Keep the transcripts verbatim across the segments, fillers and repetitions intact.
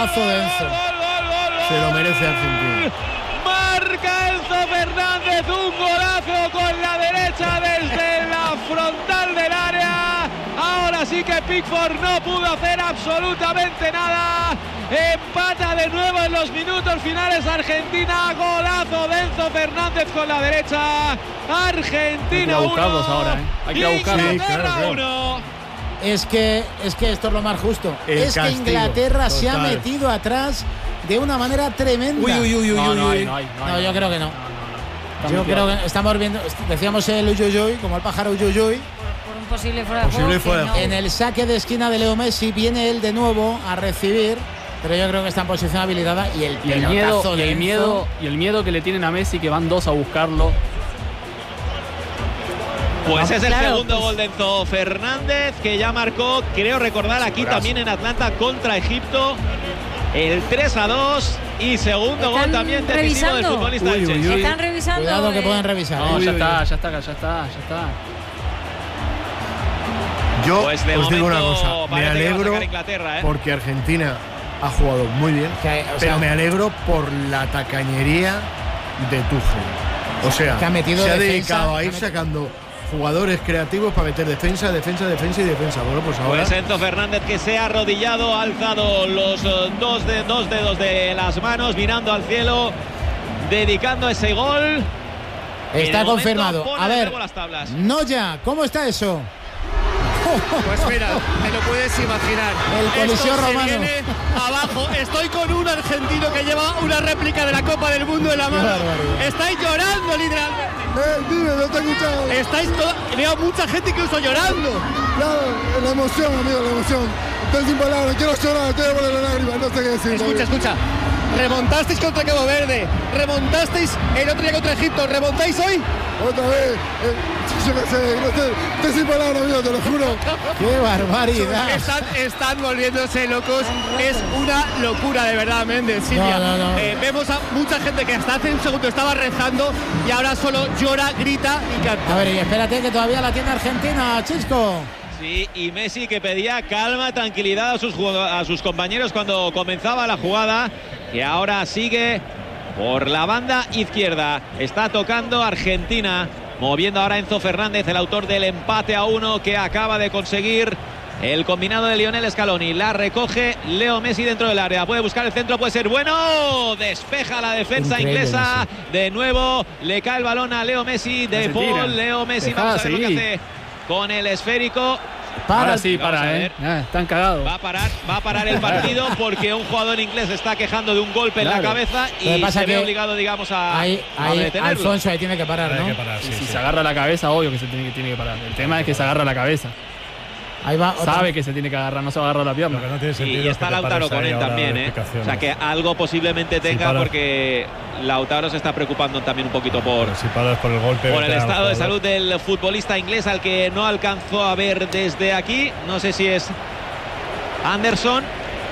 Golazo de Enzo. Se lo merece Argentina. Marca Enzo Fernández un golazo con la derecha desde la frontal del área. Ahora sí que Pickford no pudo hacer absolutamente nada. Empata de nuevo en los minutos finales Argentina. Golazo de Enzo Fernández con la derecha. Argentina uno. Ahora, ¿eh? Hay que buscarlos. Sí, claro, claro. Es que, es que esto es lo más justo. El es castigo, que Inglaterra total. se ha metido atrás de una manera tremenda. Uy, uy, uy, uy, No, uy, no hay, uy. no hay, no hay. No, yo creo que no. Está Yo metido. creo que estamos viendo, decíamos el uyuyuy, como el pájaro uyuyuy. Por un posible fuera de Posible juego. fuera que de no. juego. En el saque de esquina de Leo Messi viene él de nuevo a recibir, pero yo creo que está en posición habilitada y el Y el miedo, pelotazo y de el Enzo. miedo, y el miedo que le tienen a Messi, que van dos a buscarlo. Pues es el Claro, segundo pues- gol de Enzo Fernández, que ya marcó, creo recordar, aquí también en Atlanta contra Egipto. El tres a dos y segundo gol ¿Están también decisivo del revisando? futbolista Uy, del uy, Chelsea. uy. Están revisando. Cuidado que eh, pueden revisar. No, ¿eh? ya uy, está, uy. ya está, ya está, ya está. Yo Pues de os digo una momento cosa, me parece que va a alegro sacar Inglaterra, ¿eh? porque Argentina ha jugado muy bien, Que, o pero sea, me alegro por la tacañería de Tuchel. O sea, Que ha metido se ha defensa, dedicado a que ha ir metido- sacando jugadores creativos para meter defensa, defensa, defensa y defensa. Bueno, pues ahora Pues Enzo Fernández, que se ha arrodillado, ha alzado los eh, dos, de, dos dedos de las manos, mirando al cielo, dedicando ese gol. Y de está momento confirmado. pone A de ver, nuevo las tablas. Noya, ¿cómo está eso? Pues mira, te lo puedes imaginar. El Coliseo Esto se romano. viene abajo. Estoy con un argentino que lleva una réplica de la Copa del Mundo en la mano. barbaridad. Estáis llorando, literalmente. Eh, dime, no te he escuchado. Estáis toda... Veo mucha gente incluso llorando. Claro, la emoción, amigo, la emoción. Estoy sin palabras, quiero llorar, estoy de poner la lágrima, no sé qué decir. Escucha, escucha. Remontasteis contra Cabo Verde. Remontasteis el otro día contra Egipto. ¿Remontáis hoy? Otra vez, eh, yo qué sé, no sé, estoy sin palabras, amigo, te lo juro. ¡Qué barbaridad! Están, están volviéndose locos. Es una locura, de verdad, Méndez. Silvia, No, no, no. eh, vemos a mucha gente que hasta hace un segundo estaba rezando y ahora solo llora, grita y canta. A ver, y espérate que todavía la tiene Argentina, Chisco. Sí, y Messi, que pedía calma, tranquilidad a sus, jug- a sus compañeros cuando comenzaba la jugada, que ahora sigue por la banda izquierda. Está tocando Argentina, moviendo ahora Enzo Fernández, el autor del empate a uno que acaba de conseguir el combinado de Lionel Scaloni. La recoge Leo Messi dentro del área, puede buscar el centro, puede ser bueno, despeja la defensa Increíble, inglesa. De nuevo le cae el balón a Leo Messi, de No se tira. Paul. Leo Messi, Dejá vamos a ver lo que seguir. hace con el esférico. Para. Ahora sí, Vamos a para, ver. ¿eh? Ah, están cagados. Va a parar, va a parar el partido porque un jugador inglés está quejando de un golpe en Claro. la cabeza Lo que y pasa se ve que obligado, digamos, a, Ahí, a ahí, detenerlo. Alfonso, ahí tiene que parar, hay ¿no? que parar, Y sí, si sí. se agarra la cabeza, obvio que se tiene, que- tiene que parar. El tema es que se agarra la cabeza. Ahí va. otra- Sabe que se tiene que agarrar, no se va a agarrar la pierna. Lo que no tiene Y, sentido y es está que te Lautaro pares con ahí él ahora también, de ¿eh? O explicaciones. sea que algo posiblemente tenga paras- porque Lautaro se está preocupando también un poquito por, Si paras por el golpe, por el vete al estado de jugador. salud del futbolista inglés, al que no alcanzó a ver desde aquí. No sé si es Anderson.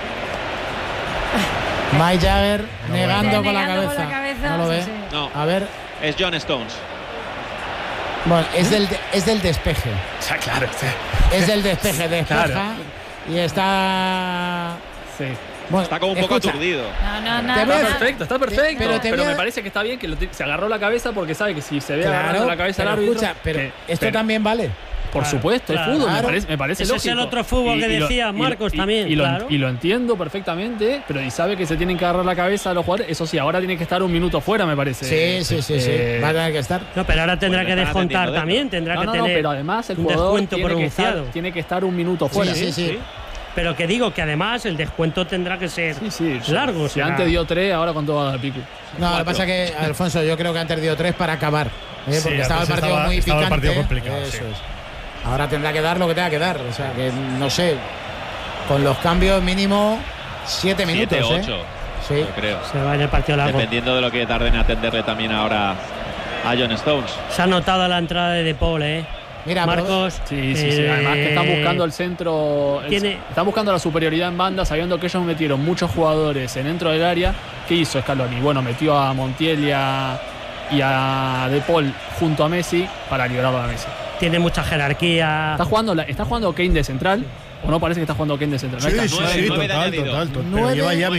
Mike Jagger No, negando, bueno. con, la Negando con cabeza. la cabeza, No lo ve. sí, sí. No, A ver. es John Stones. Bueno, es del, es del despeje. O sea, claro, sí. Es del despeje, despeja. Claro. Y está. Sí. Bueno, Está como un poco escucha, aturdido. No, no, no. Te no, veo- no. Está perfecto, está perfecto. Pero te Pero voy a- me parece que está bien que lo ti- se agarró la cabeza porque sabe que si se ve agarrando Claro, la cabeza al pero árbitro. escucha, pero que- esto pero- también vale. Por Claro, supuesto, claro. es fútbol, Claro. me parece, me parece Ese es lógico. el otro fútbol que lo- decía Marcos y- también, Y lo, claro. y lo entiendo perfectamente, pero y sabe que se tienen que agarrar la cabeza a los jugadores. Eso sí, ahora tiene que estar un minuto fuera, me parece. Sí, sí, sí, sí. Eh, Va a tener que estar. No, pero ahora tendrá Pues que le están descontar atendiendo también, dentro. tendrá No, que no, no, tener pero además el un jugador descuento tiene que, estar, pronunciado. tiene que estar un minuto fuera. Sí, sí, sí. Pero que digo que además el descuento tendrá que ser Sí, sí, sí. largo. o Si sea, antes dio tres, ahora cuánto va a dar pico. No, lo que pasa es que, Alfonso, yo creo que antes dio tres para acabar. ¿eh? Sí, Porque estaba el antes partido estaba- muy estaba el picante. partido complicado, Eso sí. es. Ahora tendrá que dar lo que tenga que dar. O sea, que no sé. Con los cambios mínimo siete minutos. siete, ¿eh? ocho, Sí. yo creo. se va en el partido largo. Dependiendo de lo que tarden en atenderle también ahora a John Stones. Se ha notado la entrada de De Paul, ¿eh? Mira, Marcos. Sí, sí, sí. eh, Además que están buscando el centro. el- tiene- Están buscando la superioridad en banda, sabiendo que ellos metieron muchos jugadores en dentro del área. ¿Qué hizo Scaloni? Bueno, metió a Montiel y a, y a De Paul junto a Messi para liberarlo a Messi. Tiene mucha jerarquía. ¿Está jugando, la- ¿Está jugando Kane de central? ¿O no parece que está jugando Kane de central? No Sí, está. sí, nueve, sí, nueve de total, añadido. total, total. Pero Nueve, lleva ya nueve